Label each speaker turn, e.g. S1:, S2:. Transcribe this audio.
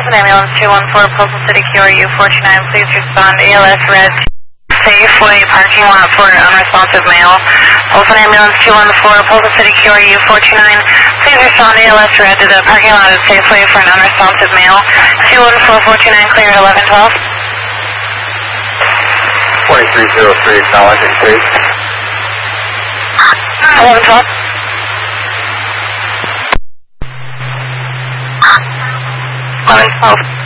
S1: Ambulance 214, Postal City QRU 429, please respond. ALS Red, Safeway parking lot for unresponsive male. Postal Ambulance 214, Postal City QRU 429, please respond. ALS Red to the parking lot at Safeway for an unresponsive male. 214-429, cleared 1112.
S2: 2303, acknowledging, please.
S1: 1112. 1112.